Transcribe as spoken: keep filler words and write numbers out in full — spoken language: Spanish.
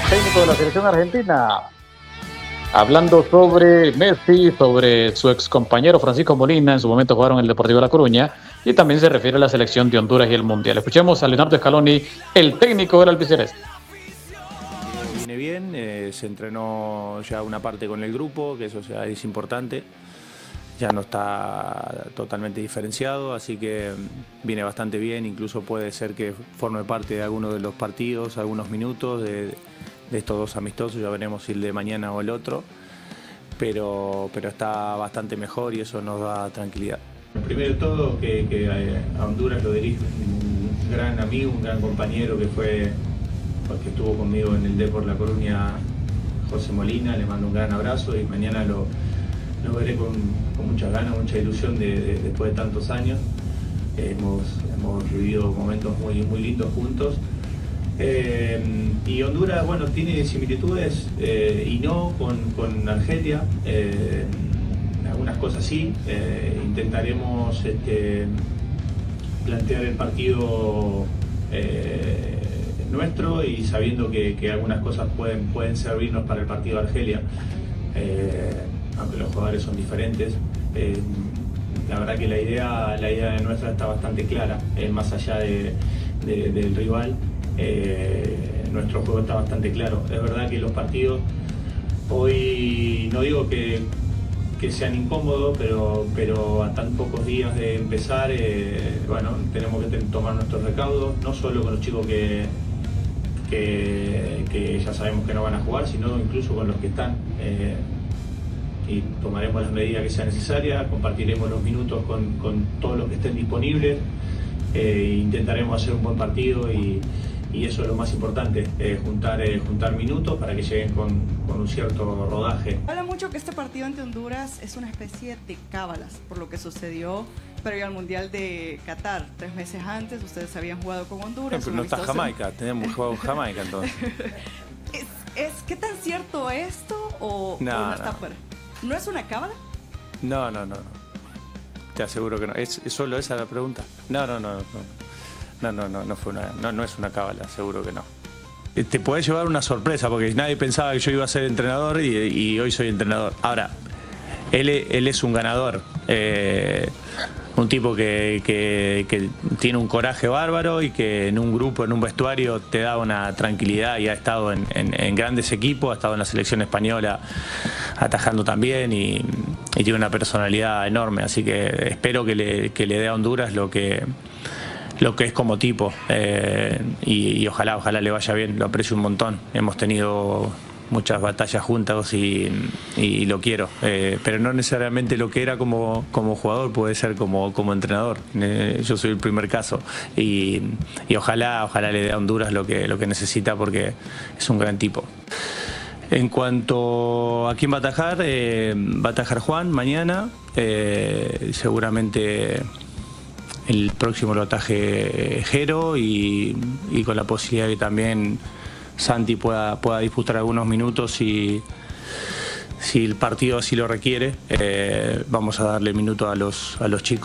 técnico de la selección argentina, hablando sobre Messi, sobre su ex compañero Francisco Molina, en su momento jugaron en el Deportivo La Coruña, y también se refiere a la selección de Honduras y el Mundial. Escuchemos a Leonardo Scaloni, el técnico del albiceleste. Viene bien, eh, se entrenó ya una parte con el grupo, que eso ya es importante. Ya no está totalmente diferenciado, así que viene bastante bien. Incluso puede ser que forme parte de alguno de los partidos, algunos minutos de, de estos dos amistosos. Ya veremos si el de mañana o el otro, pero, pero está bastante mejor y eso nos da tranquilidad. Primero de todo, que, que a Honduras lo dirige un gran amigo, un gran compañero que fue, porque estuvo conmigo en el Depor La Coruña, José Molina. Le mando un gran abrazo y mañana lo, lo veré con, con muchas ganas, mucha ilusión de, de, después de tantos años. Eh, hemos, hemos vivido momentos muy, muy lindos juntos. Eh, y Honduras, bueno, tiene similitudes eh, y no con, con Argelia. Eh, algunas cosas sí. Eh, intentaremos este, plantear el partido eh, nuestro y sabiendo que, que algunas cosas pueden, pueden servirnos para el partido de Argelia. Eh, aunque los jugadores son diferentes. Eh, la verdad que la idea, la idea nuestra está bastante clara, eh, más allá de, de, del rival. Eh, nuestro juego está bastante claro. Es verdad que los partidos hoy, no digo que, que sean incómodos, pero, pero a tan pocos días de empezar, eh, bueno, tenemos que tomar nuestros recaudos, no solo con los chicos que, que, que ya sabemos que no van a jugar, sino incluso con los que están. Eh, y tomaremos las medidas que sean necesarias, compartiremos los minutos con, con todos los que estén disponibles, eh, intentaremos hacer un buen partido y, y eso es lo más importante, eh, juntar, eh, juntar minutos para que lleguen con, con un cierto rodaje. Habla mucho que este partido ante Honduras es una especie de cábalas por lo que sucedió previo al Mundial de Qatar. Tres meses antes ustedes habían jugado con Honduras. No, pero no está Jamaica, tenemos jugado con Jamaica entonces. ¿Es, es, ¿Qué tan cierto esto o no, o no no está fuera? ¿No es una cábala? No, no, no. Te aseguro que no. ¿Es, es solo esa la pregunta? No, no, no. No, no, no, no, no fue una, no, no es una cábala, seguro que no. Te puede llevar una sorpresa porque nadie pensaba que yo iba a ser entrenador y, y hoy soy entrenador. Ahora, él, él es un ganador. Eh, un tipo que, que, que tiene un coraje bárbaro y que en un grupo, en un vestuario, te da una tranquilidad y ha estado en, en, en grandes equipos, ha estado en la selección española atajando también y, y tiene una personalidad enorme, así que espero que le, que le dé a Honduras lo que, lo que es como tipo eh, y, y ojalá, ojalá le vaya bien, lo aprecio un montón. Hemos tenido muchas batallas juntas y, y lo quiero, eh, pero no necesariamente lo que era como, como jugador puede ser como, como entrenador. Eh, yo soy el primer caso y, y ojalá, ojalá le dé a Honduras lo que, lo que necesita porque es un gran tipo. En cuanto a quién va a atajar, eh, va a atajar Juan mañana, eh, seguramente el próximo lo ataje Jero y, y con la posibilidad de que también Santi pueda, pueda disputar algunos minutos si, si el partido así lo requiere. Eh, vamos a darle minutos a los, a los chicos.